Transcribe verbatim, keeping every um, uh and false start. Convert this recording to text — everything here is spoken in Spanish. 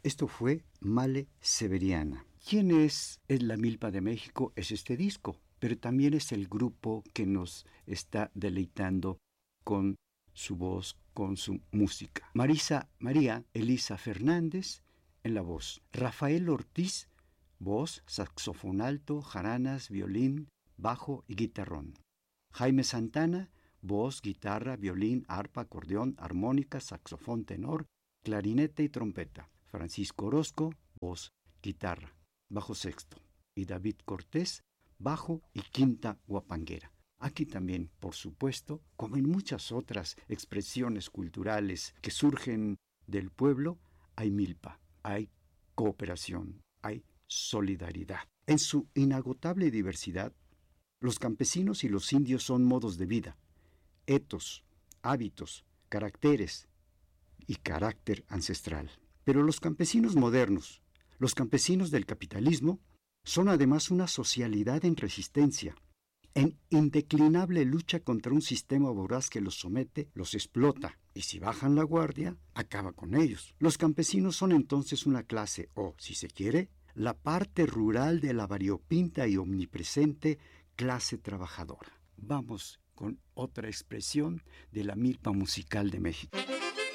Esto fue Male Severiana. ¿Quién es, es la Milpa de México? Es este disco, pero también es el grupo que nos está deleitando con su voz, con su música. Marisa María Elisa Fernández en la voz. Rafael Ortiz, voz, saxofón alto, jaranas, violín, bajo y guitarrón. Jaime Santana, voz, guitarra, violín, arpa, acordeón, armónica, saxofón tenor, clarinete y trompeta. Francisco Orozco, voz, guitarra, bajo sexto. Y David Cortés, bajo y quinta guapanguera. Aquí también, por supuesto, como en muchas otras expresiones culturales que surgen del pueblo, hay milpa, hay cooperación, hay solidaridad. En su inagotable diversidad, los campesinos y los indios son modos de vida, etos, hábitos, caracteres y carácter ancestral. Pero los campesinos modernos, los campesinos del capitalismo, son además una socialidad en resistencia, en indeclinable lucha contra un sistema voraz que los somete, los explota, y si bajan la guardia, acaba con ellos. Los campesinos son entonces una clase, o, si se quiere, la parte rural de la variopinta y omnipresente clase trabajadora. Vamos con otra expresión de la milpa musical de México.